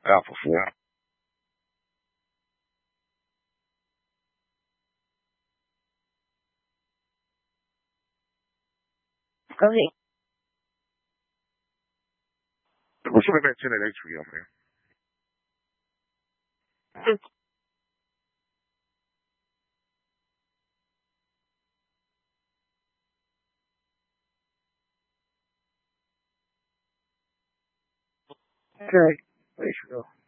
Alpha 4. Okay. What's up with that 10 at HBO, man? Okay. There you go.